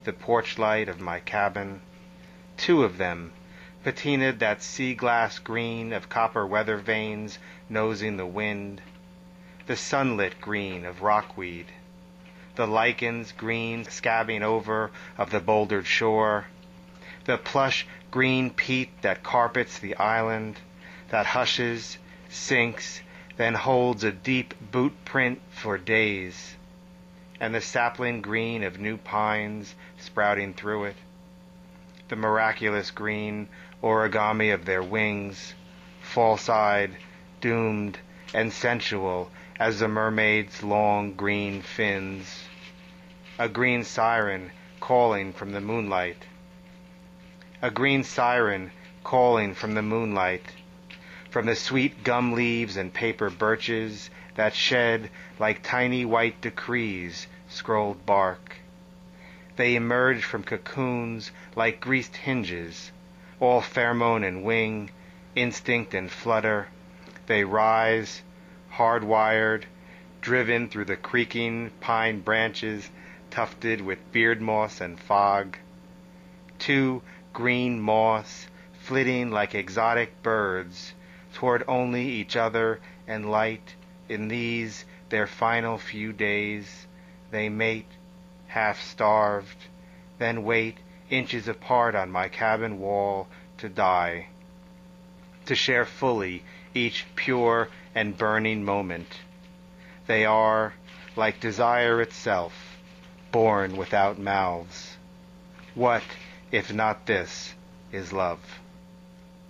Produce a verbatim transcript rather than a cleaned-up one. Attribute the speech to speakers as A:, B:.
A: the porch light of my cabin. Two of them, patinaed that sea-glass green of copper weather vanes nosing the wind, the sunlit green of rockweed, the lichens green scabbing over of the bouldered shore, the plush green peat that carpets the island, that hushes, sinks, then holds a deep boot print for days, and the sapling green of new pines sprouting through it, the miraculous green origami of their wings, false-eyed, doomed, and sensual as the mermaid's long green fins, a green siren calling from the moonlight, a green siren calling from the moonlight, from the sweet gum leaves and paper birches that shed like tiny white decrees scrolled bark. They emerge from cocoons like greased hinges, all pheromone and wing, instinct and flutter. They rise, hardwired, driven through the creaking pine branches tufted with beard moss and fog. Two green moths, flitting like exotic birds, toward only each other and light in these their final few days. They mate, half-starved, then wait inches apart on my cabin wall to die, to share fully each pure and burning moment. They are, like desire itself, born without mouths. What, if not this, is love?